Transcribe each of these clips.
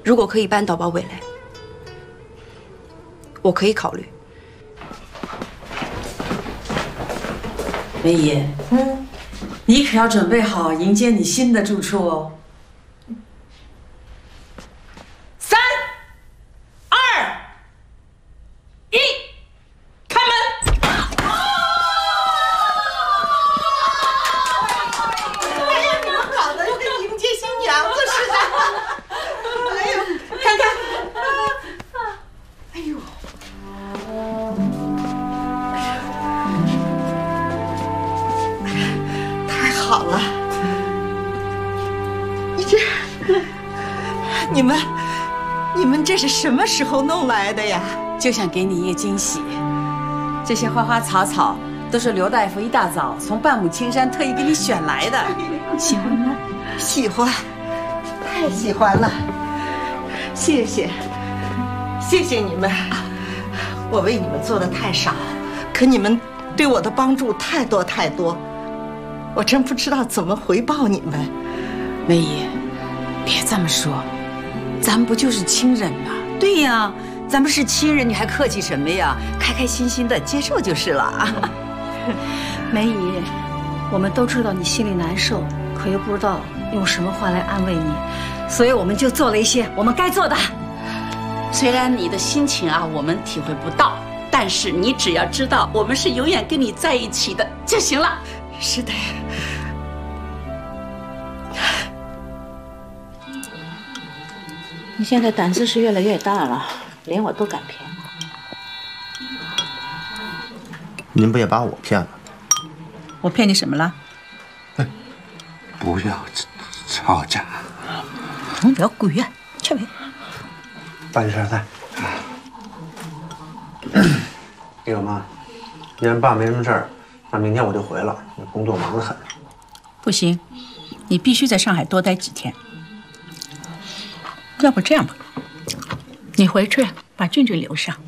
如果可以搬到包围来，我可以考虑。 梅姨，你可要准备好迎接你新的住处哦。3、2、1，开门！ 哎呀，你们搞的跟迎接新娘子似的！哎呦，看看，哎呦。 好了，你们这是什么时候弄来的呀？ 就想给你一个惊喜。这些花花草草都是刘大夫一大早从半亩青山特意给你选来的，喜欢吗？ 喜欢，太喜欢了。谢谢你们，我为你们做的太少，可你们对我的帮助太多太多。 我真不知道怎么回报你们， 梅姨，别这么说，咱们不就是亲人吗？ 对呀，咱们是亲人，你还客气什么呀？开开心心的接受就是了。 梅姨，我们都知道你心里难受，可又不知道用什么话来安慰你，所以我们就做了一些我们该做的。 虽然你的心情啊，我们体会不到，但是你只要知道我们是永远跟你在一起的就行了。 是的， 你现在胆子是越来越大了，连我都敢骗。 您不也把我骗了？ 我骗你什么了？ 不要吵架。 你不要鬼呀，去呗。 爸，你吃点菜。那个妈，既然爸没什么事儿。 那明天我就回了，工作忙得很。 不行，你必须在上海多待几天。要不这样吧，你回去把俊俊留上。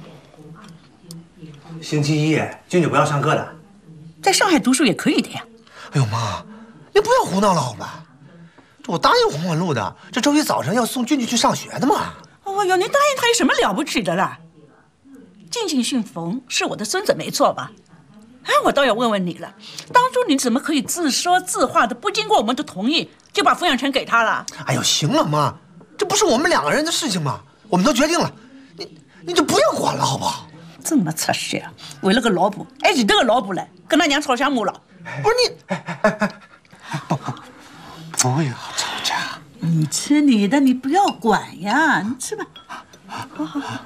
星期一，俊俊不要上课的， 在上海读书也可以的呀。 哎呦妈，您不要胡闹了好吧？这我答应黄婉露的，这周一早上要送俊俊去上学的嘛。 哦哟，您答应他有什么了不起的啦？俊俊姓冯，是我的孙子，没错吧？ 哎，我倒要问问你了，当初你怎么可以自说自话的，不经过我们的同意就把抚养权给他了？ 哎呦，行了妈，这不是我们两个人的事情吗？我们都决定了，你就不要管了好不好？ 这么出息啊！为了个老婆，还认得个老婆嘞，跟他娘吵相骂了。 不是你， 不要吵架。 你吃你的，你不要管呀，你吃吧。好好好。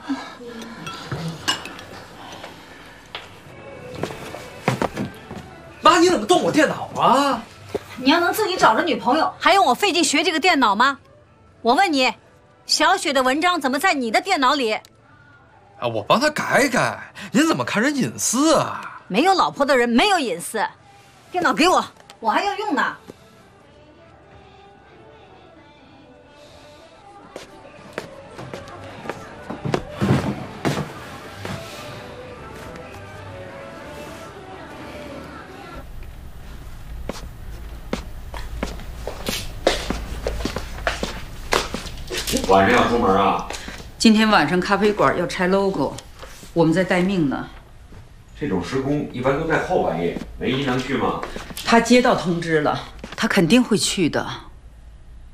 妈，你怎么动我电脑啊？ 你要能自己找着女朋友，还用我费劲学这个电脑吗？我问你，小雪的文章怎么在你的电脑里？ 啊，我帮她改改。您怎么看人隐私啊？ 没有老婆的人没有隐私。电脑给我，我还要用呢。 晚上要出门啊？ 今天晚上咖啡馆要拆 logo， 我们在待命呢。 这种施工一般都在后半夜，梅姨能去吗？ 他接到通知了，他肯定会去的。